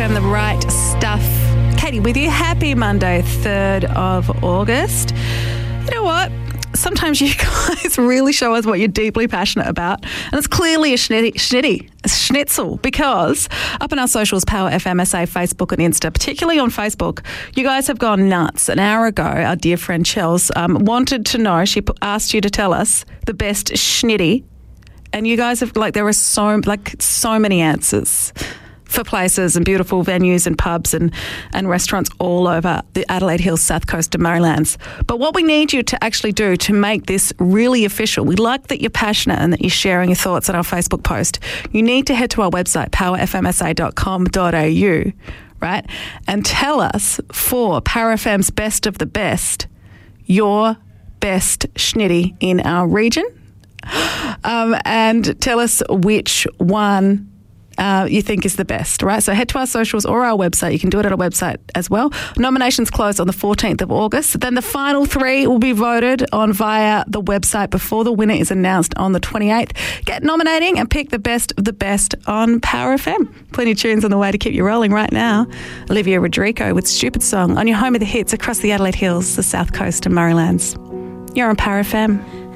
FM, the right stuff. Katie with you. Happy Monday, 3rd of August. You know what? Sometimes you guys really show us what you're deeply passionate about. And it's clearly a schnitzel, because up in our socials, Power FM SA, Facebook and Insta, particularly on Facebook, you guys have gone nuts. An hour ago, our dear friend Chels wanted to know, she asked you to tell us the best schnitty. And you guys have, there are so many answers for places and beautiful venues and pubs and restaurants all over the Adelaide Hills, South Coast and Marilands. But what we need you to actually do to make this really official, we like that you're passionate and that you're sharing your thoughts on our Facebook post. You need to head to our website, powerfmsa.com.au, right? And tell us, for Power FM's Best of the Best, your best schnitty in our region. And tell us which one you think is the best, right? So head to our socials or our website. You can do it at our website as well. Nominations close on the 14th of August. Then the final 3 will be voted on via the website before the winner is announced on the 28th. Get nominating and pick the best of the best on Power FM. Plenty of tunes on the way to keep you rolling right now. Olivia Rodrigo with Stupid Song on your home of the hits across the Adelaide Hills, the South Coast and Marilands. You're on Power FM.